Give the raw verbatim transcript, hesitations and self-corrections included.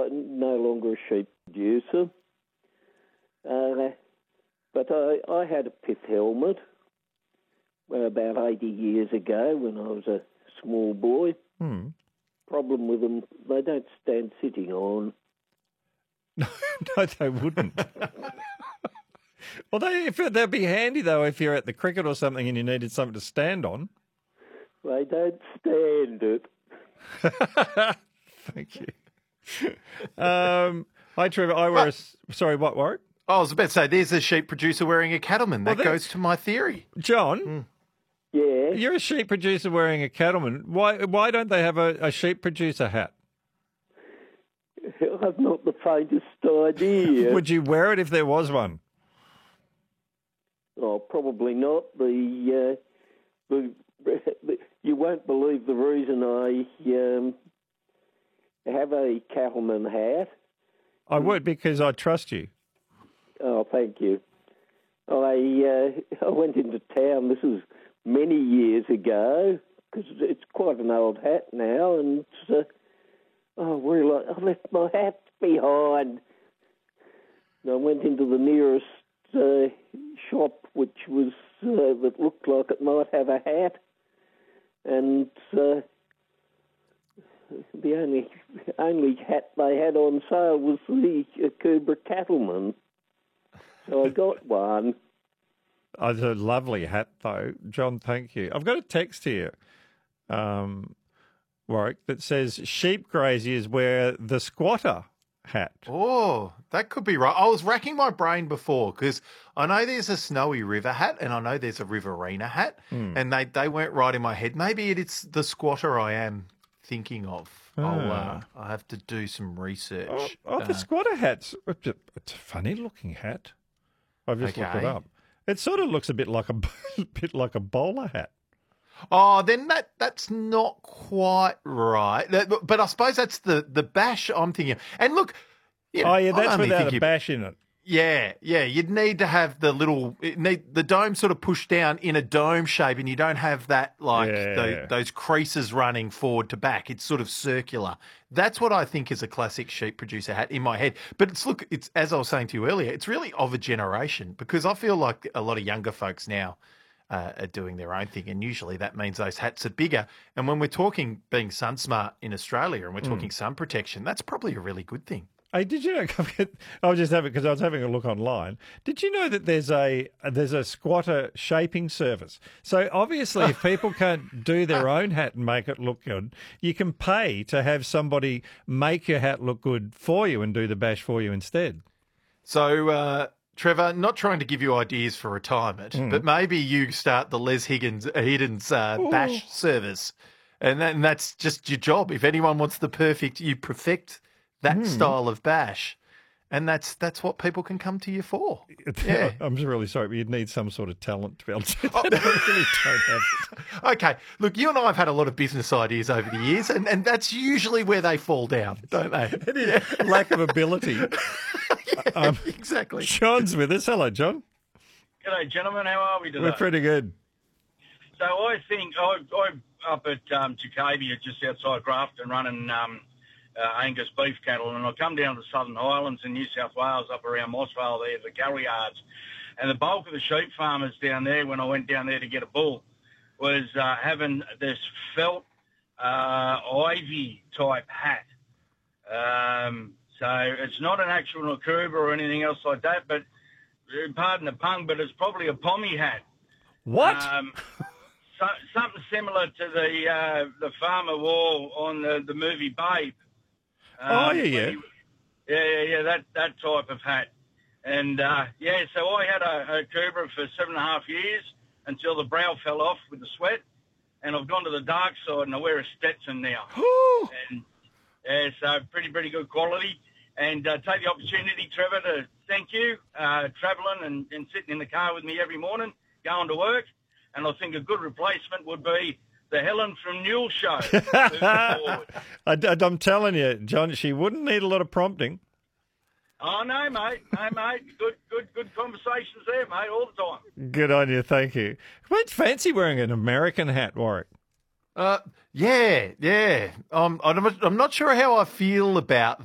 I'm no longer a sheep producer. Uh, but I, I had a pith helmet well, about eighty years ago when I was a small boy. Hmm. Problem with them, they don't stand sitting on. No, no, they wouldn't. Well, they, if, they'd be handy, though, if you're at the cricket or something and you needed something to stand on. They don't stand it. Thank you. Um, hi, Trevor. I wear a... Sorry, what, Warwick? I was about to say, there's a sheep producer wearing a cattleman. That Well, that- goes to my theory. John, Mm. Yeah. you're a sheep producer wearing a cattleman. Why Why don't they have a, a sheep producer hat? I've not the faintest idea. Would you wear it if there was one? Oh, probably not. The, uh, the, the you won't believe the reason I um, have a cattleman hat. I would, because I trust you. Oh, thank you. I uh, I went into town. This was many years ago because it's quite an old hat now, and uh, I realised I left my hat behind. And I went into the nearest uh, shop, which was uh, that looked like it might have a hat, and uh, the only only hat they had on sale was the uh, Cobra Cattleman. So I got one. Oh, it's a lovely hat, though. John, thank you. I've got a text here, um, Warwick, that says sheep graziers wear the squatter hat. Oh, that could be right. I was racking my brain before because I know there's a Snowy River hat and I know there's a Riverina hat, Mm. and they, they weren't right in my head. Maybe it's the squatter I am thinking of. I'll, uh, Ah. I'll have to do some research. Oh, oh, the Uh, squatter hat's it's a, it's a funny-looking hat. I've just looked it Okay. up. It sort of looks a bit like a bit like a bowler hat. Oh, then that that's not quite right. That- But I suppose that's the, the bash I'm thinking of. And look, you know, Oh, yeah, I'm that's only without a thinking- bash in it. Yeah, yeah. You'd need to have the little it need the dome sort of pushed down in a dome shape, and you don't have that like Yeah. tho- those creases running forward to back. It's sort of circular. That's what I think is a classic sheep producer hat in my head. But it's look, it's as I was saying to you earlier, it's really of a generation because I feel like a lot of younger folks now uh, are doing their own thing, and usually that means those hats are bigger. And when we're talking being sun smart in Australia, and we're talking sun protection, that's probably a really good thing. Hey, did you know? I was just having because I was having a look online. Did you know that there's a there's a squatter shaping service? So obviously, if people can't do their own hat and make it look good, you can pay to have somebody make your hat look good for you and do the bash for you instead. So, uh, Trevor, not trying to give you ideas for retirement, but maybe you start the Les Higgins Higgins uh, bash service, and, that, and that's just your job. If anyone wants the perfect, you perfect that style of bash, and that's that's what people can come to you for. Yeah. I'm really sorry, but you'd need some sort of talent to be able to do that. I really don't have it. Okay, look, you and I have had a lot of business ideas over the years, and, and that's usually where they fall down, don't they? It is lack of ability. Um, Exactly. John's with us. Hello, John. G'day, gentlemen. How are we today? We're pretty good. So I think I, I'm up at um, Tucavia, just outside Grafton, running um, uh, Angus beef cattle, and I come down to the Southern Highlands in New South Wales, up around Mossvale there, the Curry Yards, and the bulk of the sheep farmers down there, when I went down there to get a bull, was uh, having this felt uh, ivy type hat. Um, so it's not an actual Nakuba or anything else like that, but uh, pardon the pun, but it's probably a pommy hat. What? Um, so, something similar to the uh, the farmer wore on the, the movie Babe. Oh, yeah, yeah. when he- yeah, yeah, yeah, that, that type of hat. And, uh, yeah, so I had a, a Cobra for seven and a half years until the brow fell off with the sweat. And I've gone to the dark side and I wear a Stetson now. and, yeah, so pretty, pretty good quality. And uh, take the opportunity, Trevor, to thank you, uh, travelling and, and sitting in the car with me every morning, going to work. And I think a good replacement would be the Helen from Newell show. moving forward. I, I'm telling you, John, she wouldn't need a lot of prompting. Oh, no, mate. No, mate. Good, good, good conversations there, mate, all the time. Good on you, thank you. Well, it's fancy wearing an American hat, Warwick. Uh, yeah, yeah. Um, I'm, I'm not sure how I feel about